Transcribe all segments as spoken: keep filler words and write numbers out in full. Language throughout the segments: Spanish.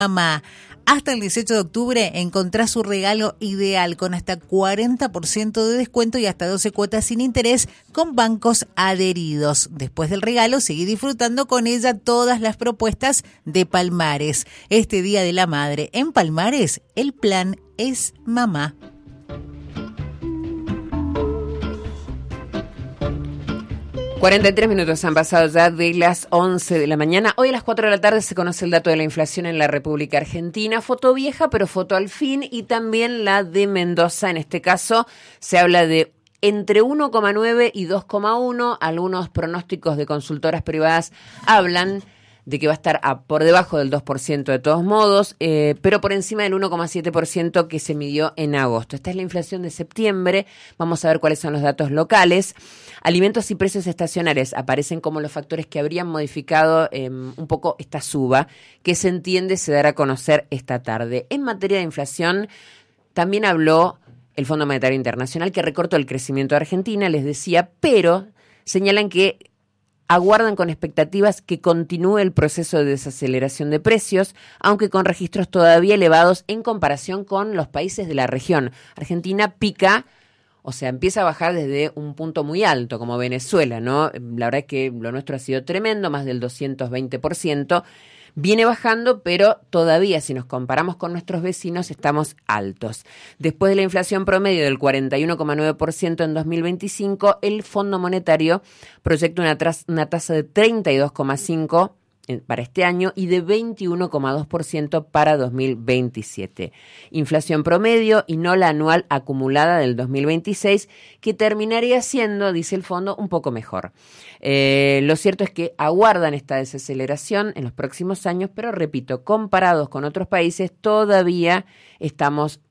Mamá. Hasta el dieciocho de octubre encontrá su regalo ideal con hasta cuarenta por ciento de descuento y hasta doce cuotas sin interés con bancos adheridos. Después del regalo, seguí disfrutando con ella todas las propuestas de Palmares. Este Día de la Madre en Palmares, el plan es mamá. cuarenta y tres minutos han pasado ya de las once de la mañana. Hoy a las cuatro de la tarde se conoce el dato de la inflación en la República Argentina. Foto vieja, pero foto al fin. Y también la de Mendoza. En este caso se habla de entre uno coma nueve y dos coma uno. Algunos pronósticos de consultoras privadas hablan de que va a estar a, por debajo del dos por ciento de todos modos, eh, pero por encima del uno coma siete por ciento que se midió en agosto. Esta es la inflación de septiembre. Vamos a ver cuáles son los datos locales. Alimentos y precios estacionales aparecen como los factores que habrían modificado eh, un poco esta suba, que se entiende se dará a conocer esta tarde. En materia de inflación, también habló el Fondo Monetario Internacional, que recortó el crecimiento de Argentina, les decía, pero señalan que aguardan con expectativas que continúe el proceso de desaceleración de precios, aunque con registros todavía elevados en comparación con los países de la región. Argentina pica, o sea, empieza a bajar desde un punto muy alto, como Venezuela, ¿no? La verdad es que lo nuestro ha sido tremendo, más del doscientos veinte por ciento. Viene bajando, pero todavía, si nos comparamos con nuestros vecinos, estamos altos. Después de la inflación promedio del cuarenta y uno coma nueve por ciento en dos mil veinticinco, el Fondo Monetario proyecta una, tras, una tasa de treinta y dos coma cinco por ciento para este año y de veintiuno coma dos por ciento para dos mil veintisiete. Inflación promedio y no la anual acumulada del dos mil veintiséis, que terminaría siendo, dice el fondo, un poco mejor. Eh, lo cierto es que aguardan esta desaceleración en los próximos años, pero repito, comparados con otros países, todavía estamos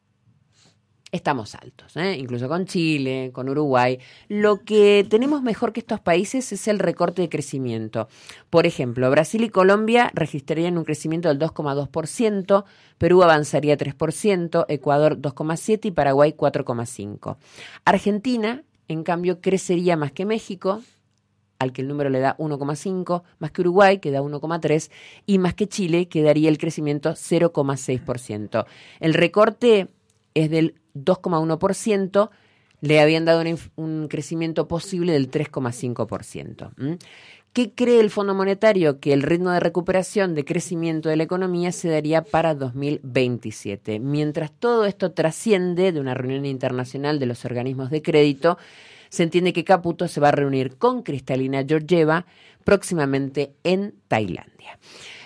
Estamos altos, ¿eh? Incluso con Chile, con Uruguay. Lo que tenemos mejor que estos países es el recorte de crecimiento. Por ejemplo, Brasil y Colombia registrarían un crecimiento del dos coma dos por ciento, Perú avanzaría tres por ciento, Ecuador dos coma siete por ciento y Paraguay cuatro coma cinco por ciento. Argentina, en cambio, crecería más que México, al que el número le da uno coma cinco, más que Uruguay, que da uno coma tres, y más que Chile, que daría el crecimiento cero coma seis por ciento. El recorte es del dos coma uno por ciento, le habían dado un, un crecimiento posible del tres coma cinco por ciento. ¿Mm? ¿Qué cree el Fondo Monetario? Que el ritmo de recuperación de crecimiento de la economía se daría para dos mil veintisiete. Mientras todo esto trasciende de una reunión internacional de los organismos de crédito, se entiende que Caputo se va a reunir con Kristalina Georgieva próximamente en Tailandia.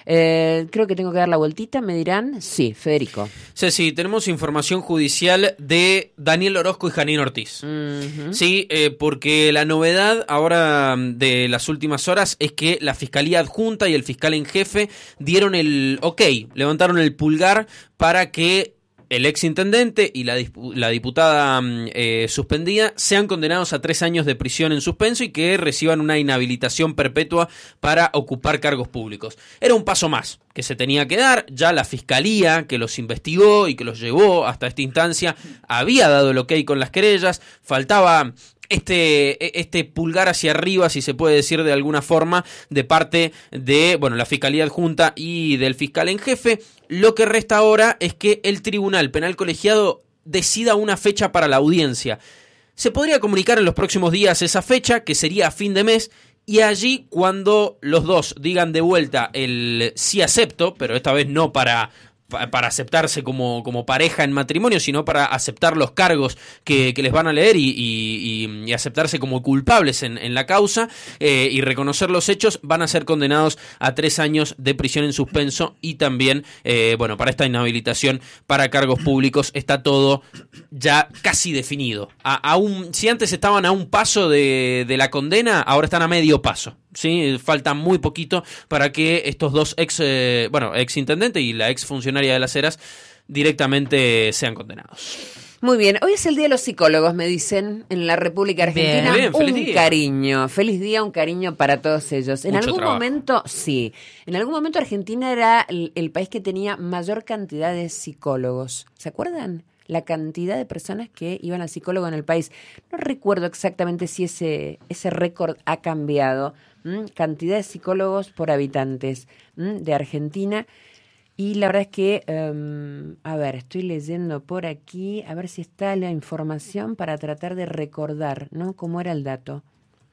Eh, creo que tengo que dar la vueltita, me dirán. Sí, Federico. Sí, sí, tenemos información judicial de Daniel Orozco y Janine Ortiz. Uh-huh. Sí, eh, porque la novedad ahora de las últimas horas es que la Fiscalía Adjunta y el fiscal en jefe dieron el ok, levantaron el pulgar para que el exintendente y la, la diputada eh, suspendida sean condenados a tres años de prisión en suspenso y que reciban una inhabilitación perpetua para ocupar cargos públicos. Era un paso más que se tenía que dar. Ya la fiscalía que los investigó y que los llevó hasta esta instancia había dado el ok con las querellas. Faltaba Este, este pulgar hacia arriba, si se puede decir de alguna forma, de parte de bueno la Fiscalía Adjunta y del fiscal en jefe. Lo que resta ahora es que el Tribunal Penal Colegiado decida una fecha para la audiencia. Se podría comunicar en los próximos días esa fecha, que sería a fin de mes, y allí cuando los dos digan de vuelta el sí acepto, pero esta vez no para... para aceptarse como, como pareja en matrimonio, sino para aceptar los cargos que, que les van a leer y, y, y aceptarse como culpables en, en la causa eh, y reconocer los hechos, van a ser condenados a tres años de prisión en suspenso y también, eh, bueno, para esta inhabilitación para cargos públicos está todo ya casi definido. A, a un, si antes estaban a un paso de, de la condena, ahora están a medio paso. Sí, falta muy poquito para que estos dos ex, eh, bueno, ex intendente y la ex funcionaria de las Heras directamente sean condenados. Muy bien, hoy es el Día de los Psicólogos, me dicen, en la República Argentina. Bien, bien, un día. cariño, feliz día, un cariño para todos ellos. En Mucho algún trabajo. momento, sí, en algún momento Argentina era el, el país que tenía mayor cantidad de psicólogos. ¿Se acuerdan? La cantidad de personas que iban al psicólogo en el país. No recuerdo exactamente si ese, ese récord ha cambiado. ¿Mm? Cantidad de psicólogos por habitantes ¿Mm? de Argentina. Y la verdad es que, um, a ver, estoy leyendo por aquí, a ver si está la información para tratar de recordar, ¿no? ¿Cómo era el dato?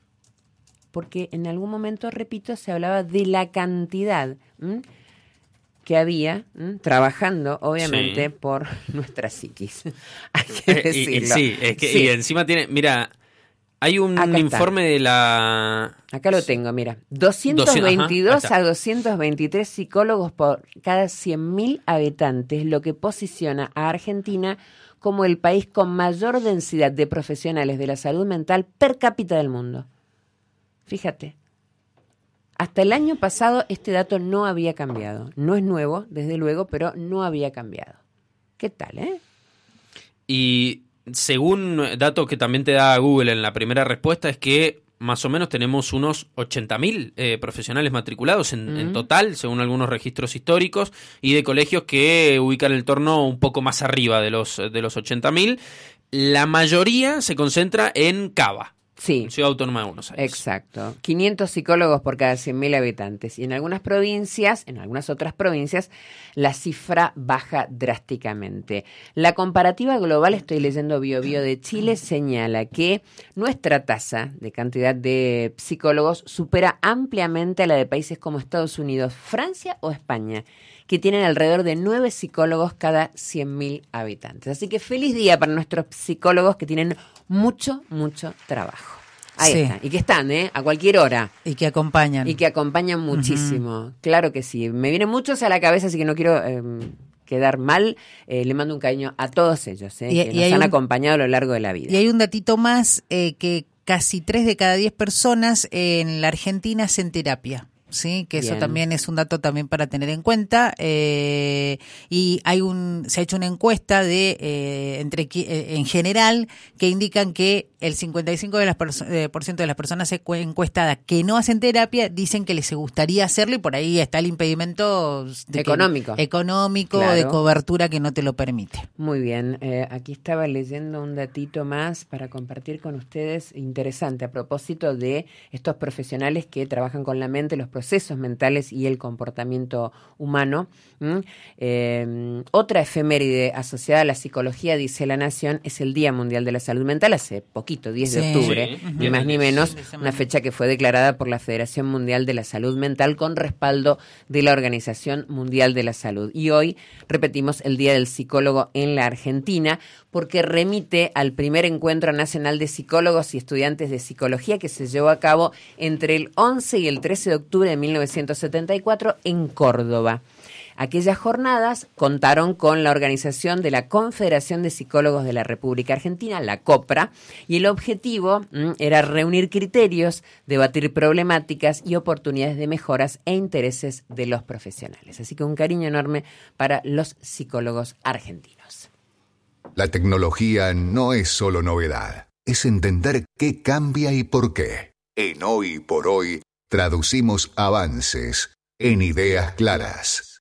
Porque en algún momento, repito, se hablaba de la cantidad ¿m? que había ¿m? trabajando, obviamente, sí. por nuestra psiquis. Hay que decirlo. Y, y, sí, es que, sí, y encima tiene, mira... Hay un Acá informe está. de la... Acá lo tengo, mira. doscientos veintidós Ajá, a doscientos veintitrés psicólogos por cada cien mil habitantes, lo que posiciona a Argentina como el país con mayor densidad de profesionales de la salud mental per cápita del mundo. Fíjate. Hasta el año pasado este dato no había cambiado. No es nuevo, desde luego, pero no había cambiado. ¿Qué tal, eh? Y... según datos que también te da Google en la primera respuesta, es que más o menos tenemos unos ochenta mil eh, profesionales matriculados en, mm. en total, según algunos registros históricos, y de colegios que ubican el torno un poco más arriba de los, de los ochenta mil. La mayoría se concentra en Cava. Sí. Ciudad Autónoma de Buenos Aires. Exacto. quinientos psicólogos por cada cien mil habitantes. Y en algunas provincias, en algunas otras provincias, la cifra baja drásticamente. La comparativa global, estoy leyendo BioBio de Chile, señala que nuestra tasa de cantidad de psicólogos supera ampliamente a la de países como Estados Unidos, Francia o España, que tienen alrededor de nueve psicólogos cada cien mil habitantes. Así que feliz día para nuestros psicólogos que tienen mucho, mucho trabajo. Ahí sí. Están. Y que están, ¿eh? A cualquier hora. Y que acompañan. Y que acompañan muchísimo. Uh-huh. Claro que sí. Me vienen muchos a la cabeza, así que no quiero eh, quedar mal. Eh, le mando un cariño a todos ellos, ¿eh? Y, que y nos han un, acompañado a lo largo de la vida. Y hay un datito más, eh, que casi tres de cada diez personas en la Argentina hacen terapia. Sí, que Bien. Eso también es un dato también para tener en cuenta. Eh, y hay un, se ha hecho una encuesta de eh, entre eh, en general que indican que el cincuenta y cinco por ciento de las, perso- por ciento de las personas encuestadas que no hacen terapia dicen que les gustaría hacerlo, y por ahí está el impedimento de económico, que, económico claro. de cobertura que no te lo permite. Muy bien, eh, aquí estaba leyendo un datito más para compartir con ustedes, interesante, a propósito de estos profesionales que trabajan con la mente, los procesos mentales y el comportamiento humano. ¿Mm? Eh, otra efeméride asociada a la psicología, dice La Nación, es el Día Mundial de la Salud Mental, hace poquito, diez de octubre, sí. ni más ni menos, una fecha que fue declarada por la Federación Mundial de la Salud Mental con respaldo de la Organización Mundial de la Salud. Y hoy repetimos el Día del Psicólogo en la Argentina, porque remite al primer encuentro nacional de psicólogos y estudiantes de psicología que se llevó a cabo entre el once y el trece de octubre de mil novecientos setenta y cuatro en Córdoba. Aquellas jornadas contaron con la organización de la Confederación de Psicólogos de la República Argentina, la COPRA, y el objetivo mm, era reunir criterios, debatir problemáticas y oportunidades de mejoras e intereses de los profesionales. Así que un cariño enorme para los psicólogos argentinos. La tecnología no es solo novedad, es entender qué cambia y por qué. En Hoy por Hoy traducimos avances en ideas claras.